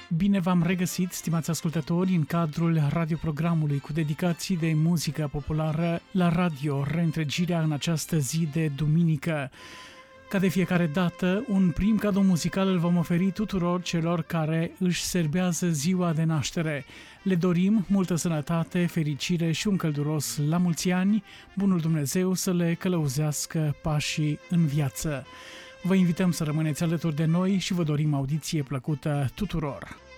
Bine v-am regăsit, stimați ascultători, în cadrul radioprogramului cu dedicații de muzică populară la radio, reîntregirea în această zi de duminică. Ca de fiecare dată, un prim cadou muzical îl vom oferi tuturor celor care își serbează ziua de naștere. Le dorim multă sănătate, fericire și un călduros la mulți ani, bunul Dumnezeu să le călăuzească pașii în viață. Vă invităm să rămâneți alături de noi și vă dorim audiție plăcută tuturor!